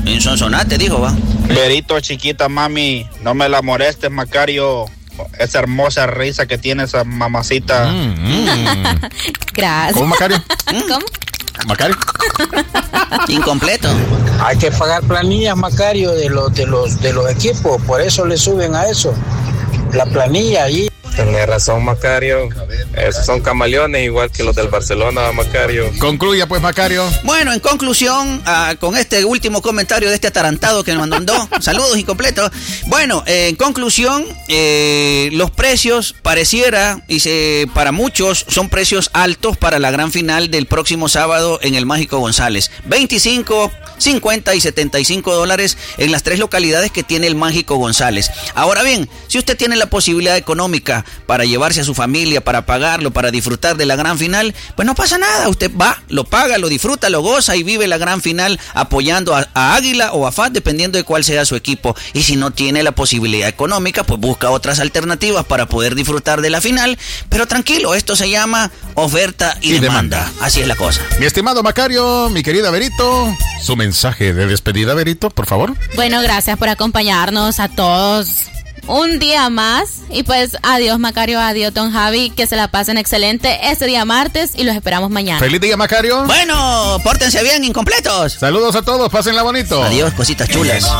En Sonsonate, dijo, va. Verito, chiquita, mami, no me la molestes, Macario. Esa hermosa risa que tiene esa mamacita. Gracias. ¿Cómo, Macario? ¿Cómo? Macario. Incompleto. Hay que pagar planillas, Macario, de los equipos, por eso le suben a eso. La planilla ahí. Tenés razón, Macario. Esos son camaleones igual que los del Barcelona, Macario. Concluya pues, Macario. Bueno, en conclusión, con este último comentario de este atarantado que nos mandó, saludos incompletos. Bueno, en conclusión, los precios pareciera, para muchos, son precios altos para la gran final del próximo sábado en el Mágico González. 25, 50 y $75 en las 3 localidades que tiene el Mágico González. Ahora bien, si usted tiene la posibilidad económica para llevarse a su familia, para pagarlo, para disfrutar de la gran final, pues no pasa nada. Usted va, lo paga, lo disfruta, lo goza y vive la gran final apoyando a Águila o a FAS, dependiendo de cuál sea su equipo. Y si no tiene la posibilidad económica, pues busca otras alternativas para poder disfrutar de la final. Pero tranquilo, esto se llama oferta y demanda. Así es la cosa. Mi estimado Macario, mi querida Verito, su mensaje de despedida, Verito, por favor. Bueno, gracias por acompañarnos a todos un día más. Y pues adiós, Macario, adiós, don Javi, que se la pasen excelente este día martes y los esperamos mañana. Feliz día, Macario. Bueno, pórtense bien, incompletos. Saludos a todos, pásenla bonito. Adiós, cositas chulas.